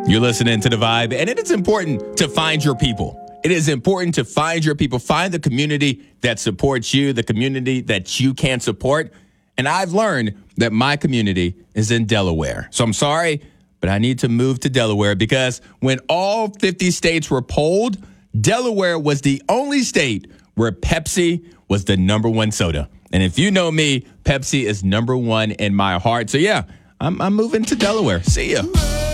You're listening to The Vibe, and it is important to find your people. It is important to find your people. Find the community that supports you, the community that you can support. And I've learned that my community is in Delaware. So I'm sorry, but I need to move to Delaware because when all 50 states were polled, Delaware was the only state where Pepsi was the number one soda. And if you know me, Pepsi is number one in my heart. So yeah, I'm moving to Delaware. See ya.